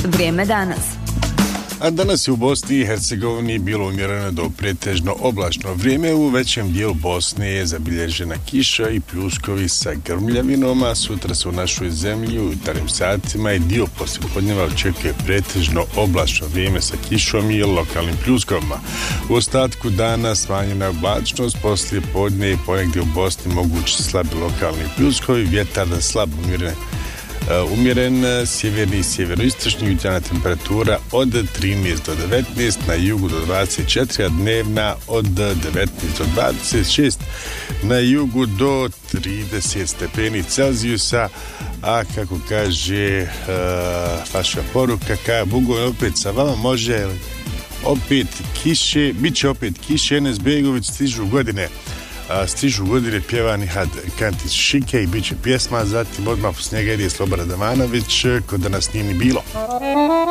Vrijeme danas. A danas je u Bosni i Hercegovini bilo umjereno do pretežno oblačno vrijeme. U većem dijelu Bosne je zabilježena kiša i pljuskovi sa grmljavinom, a sutra se u našoj zemlji u jutarnjim satima i dio poslijepodneva očekuje pretežno oblačno vrijeme sa kišom i lokalnim pljuskovima. U ostatku dana smanjena oblačnost, poslijepodne i ponegdje u Bosni mogući slabi lokalni pljuskovi, vjetar slab umjeren, sjeverni i sjeveroistočni, jutarnja temperatura od 13 do 19, na jugu do 24, a dnevna od 19 do 26, na jugu do 30 stepeni Celzijusa, a kako kaže vaša poruka, kada Bugo opet sa vama može opet kiše, bit će opet kiše, Enes Begović, stižu godine pjevani Kantić Šike i bit će pjesma, zatim odmah poslije njega ide Slobodan Damanović, kod da nas nije ni bilo.